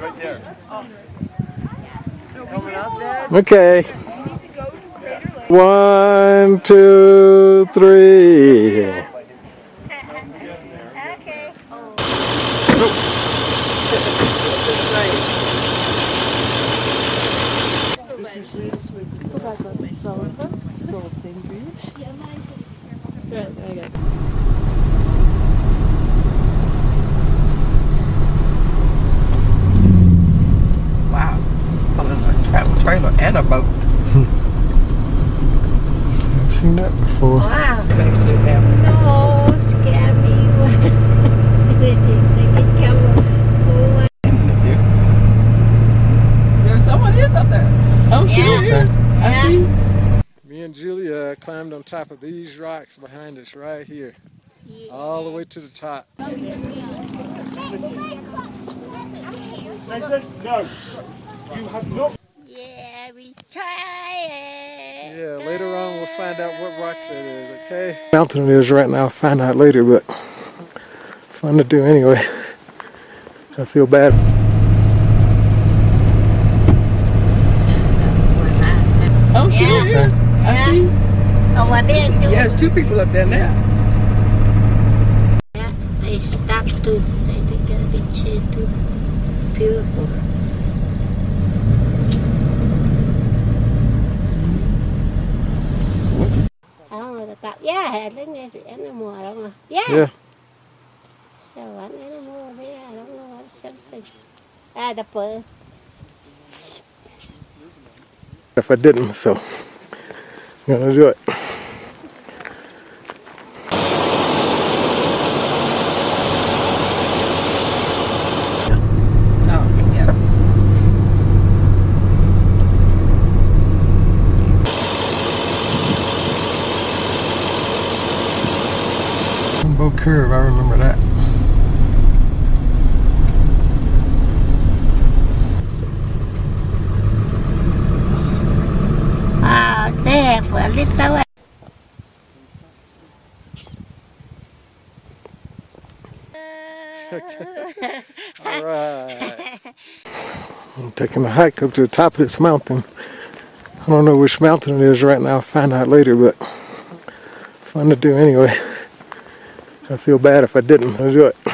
right there. Okay. 1, 2, 3. Okay. Wow, pulling a travel trailer and a boat. I've seen that before. Wow. Thanks, Lou Bell. No, scare me. There someone is up there. Oh, she is. I see. Me and Julia climbed on top of these rocks behind us right here. All the way to the top. No, you have not. Yeah, we try. Yeah, later on we'll find out what rocks it is, okay? Mountain it is right now, I'll find out later, but fun to do anyway. I feel bad. Oh, she is. I see. Over there too. Yes, 2 people up there now. Yeah, they stop too. They take a picture too. Beautiful. Yeah, I think there's animal, I don't know. Yeah. So one animal there, I don't know what something. Ah, the pearl. If I didn't, so I'm gonna do it. Oh, yeah. Bow Curve, I remember that. Ah, there for a little while. Alright. I'm taking a hike up to the top of this mountain. I don't know which mountain it is right now, I'll find out later, but fun to do anyway. I feel bad if I didn't. I'll do it.